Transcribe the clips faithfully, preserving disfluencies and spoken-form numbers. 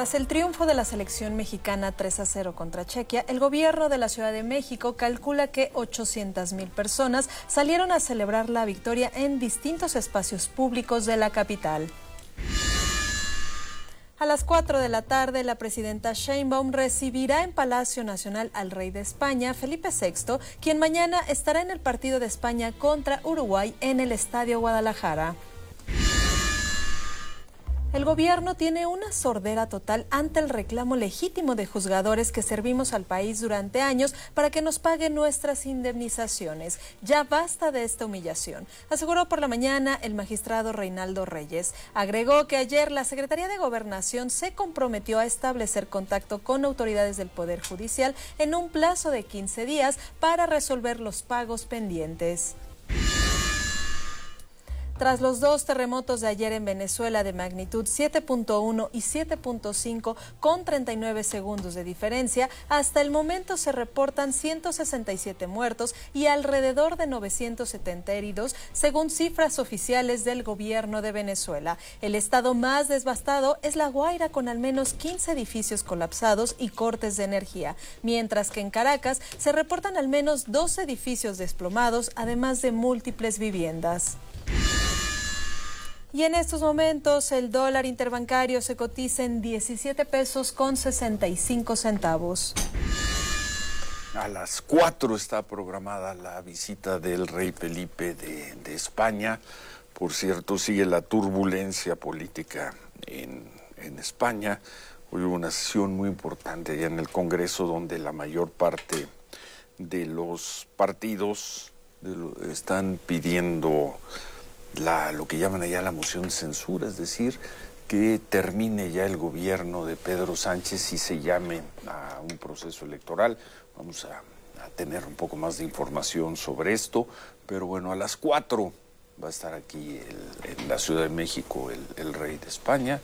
Tras el triunfo de la selección mexicana tres a cero contra Chequia, el gobierno de la Ciudad de México calcula que ochocientas mil personas salieron a celebrar la victoria en distintos espacios públicos de la capital. A las cuatro de la tarde, la presidenta Sheinbaum recibirá en Palacio Nacional al rey de España, Felipe sexto, quien mañana estará en el partido de España contra Uruguay en el Estadio Guadalajara. El gobierno tiene una sordera total ante el reclamo legítimo de juzgadores que servimos al país durante años para que nos paguen nuestras indemnizaciones. Ya basta de esta humillación, aseguró por la mañana el magistrado Reinaldo Reyes. Agregó que ayer la Secretaría de Gobernación se comprometió a establecer contacto con autoridades del Poder Judicial en un plazo de quince días para resolver los pagos pendientes. Tras los dos terremotos de ayer en Venezuela de magnitud siete punto uno y siete punto cinco con treinta y nueve segundos de diferencia, hasta el momento se reportan ciento sesenta y siete muertos y alrededor de novecientos setenta heridos, según cifras oficiales del gobierno de Venezuela. El estado más devastado es La Guaira, con al menos quince edificios colapsados y cortes de energía, mientras que en Caracas se reportan al menos doce edificios desplomados, además de múltiples viviendas. Y en estos momentos el dólar interbancario se cotiza en diecisiete pesos con sesenta y cinco centavos. A las cuatro está programada la visita del rey Felipe de, de España. Por cierto, sigue la turbulencia política en, en España. Hoy hubo una sesión muy importante allá en el Congreso, donde la mayor parte de los partidos de lo, están pidiendo La, lo que llaman allá la moción de censura, es decir, que termine ya el gobierno de Pedro Sánchez y se llame a un proceso electoral. Vamos a, a tener un poco más de información sobre esto, pero bueno, a las cuatro va a estar aquí el, en la Ciudad de México el, el rey de España,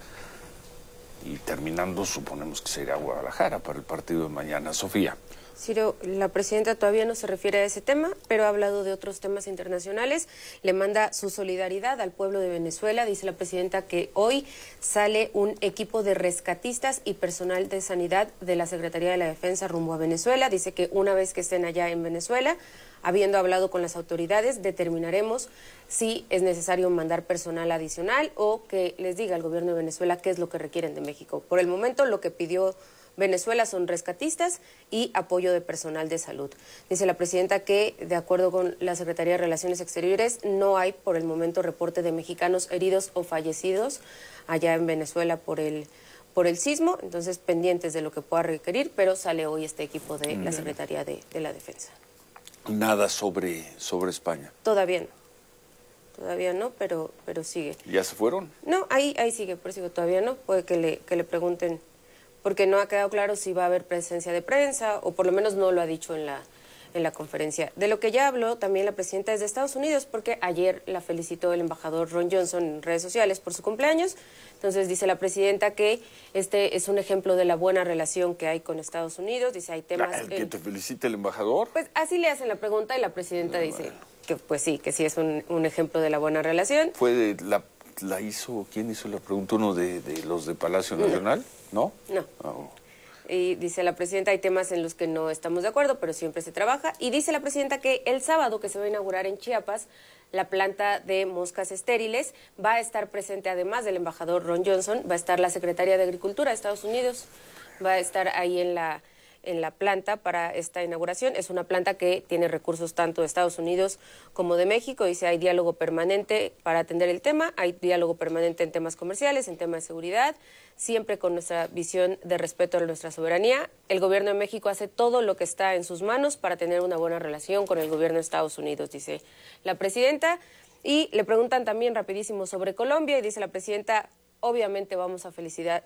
y terminando suponemos que se irá a Guadalajara para el partido de mañana. Sofía. Ciro, la presidenta todavía no se refiere a ese tema, pero ha hablado de otros temas internacionales. Le manda su solidaridad al pueblo de Venezuela. Dice la presidenta que hoy sale un equipo de rescatistas y personal de sanidad de la Secretaría de la Defensa rumbo a Venezuela. Dice que una vez que estén allá en Venezuela, habiendo hablado con las autoridades, determinaremos si es necesario mandar personal adicional o que les diga al gobierno de Venezuela qué es lo que requieren de México. Por el momento, lo que pidió Venezuela son rescatistas y apoyo de personal de salud. Dice la presidenta que, de acuerdo con la Secretaría de Relaciones Exteriores, no hay por el momento reporte de mexicanos heridos o fallecidos allá en Venezuela por el, por el sismo, entonces pendientes de lo que pueda requerir, pero sale hoy este equipo de la Secretaría de, de la Defensa. Nada sobre, sobre España. Todavía no. Todavía no, pero, pero sigue. ¿Ya se fueron? No, ahí, ahí sigue, por eso todavía no. Puede que le, que le pregunten, porque no ha quedado claro si va a haber presencia de prensa, o por lo menos no lo ha dicho en la, en la conferencia. De lo que ya habló también la presidenta es de Estados Unidos, porque ayer la felicitó el embajador Ron Johnson en redes sociales por su cumpleaños. Entonces dice la presidenta que este es un ejemplo de la buena relación que hay con Estados Unidos. Dice, hay temas... ¿El que en... te felicite el embajador? Pues así le hacen la pregunta y la presidenta no, dice bueno. que pues sí, que sí es un, un ejemplo de la buena relación. ¿Fue de la, la hizo, quién hizo la pregunta? ¿Uno de, de los de Palacio Nacional? ¿No? No. Oh. Y dice la presidenta, hay temas en los que no estamos de acuerdo, pero siempre se trabaja. Y dice la presidenta que el sábado que se va a inaugurar en Chiapas la planta de moscas estériles, va a estar presente, además del embajador Ron Johnson, va a estar la secretaria de Agricultura de Estados Unidos, va a estar ahí en la, en la planta para esta inauguración. Es una planta que tiene recursos tanto de Estados Unidos como de México. Dice, hay diálogo permanente para atender el tema, hay diálogo permanente en temas comerciales, en temas de seguridad, siempre con nuestra visión de respeto a nuestra soberanía. El gobierno de México hace todo lo que está en sus manos para tener una buena relación con el gobierno de Estados Unidos, dice la presidenta. Y le preguntan también rapidísimo sobre Colombia y dice la presidenta, obviamente vamos a felicitar,